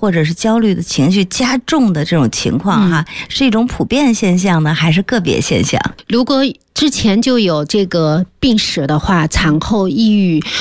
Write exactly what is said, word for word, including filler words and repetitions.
或者是焦虑的情绪加重的这种情况哈、嗯，是一种普遍现象呢，还是个别现象？ 如果之前就有这个病史的话，产后抑郁